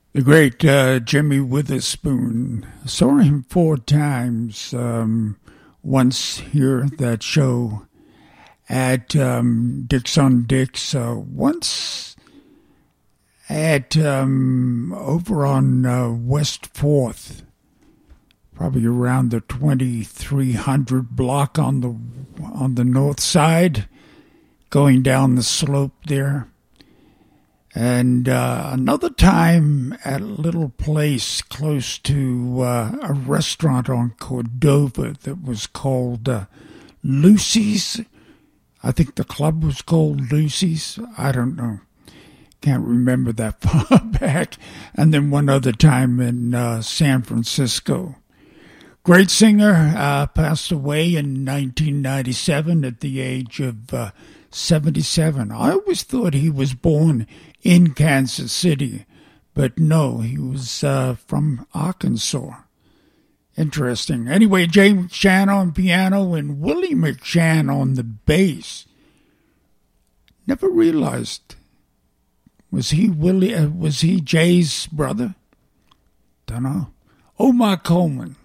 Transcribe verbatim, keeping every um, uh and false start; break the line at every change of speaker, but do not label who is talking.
The great uh, Jimmy Witherspoon. Saw him four times. Um, once here at that show at um, Dick's on Dick's. Uh, once at um, over on uh, West Fourth, probably around the twenty-three hundred block on the on the north side, going down the slope there. And uh, another time at a little place close to uh, a restaurant on Cordova that was called uh, Lucy's. I think the club was called Lucy's. I don't know. Can't remember that far back. And then one other time in uh, San Francisco. Great singer, uh, passed away in nineteen ninety-seven at the age of uh, seventy-seven. I always thought he was born in Kansas City, but no, he was uh, from Arkansas. Interesting. Anyway, Jay McShann on piano and Willie McShann on the bass. Never realized. Was he Willie? Uh, was he Jay's brother? Don't know. Omar Coleman.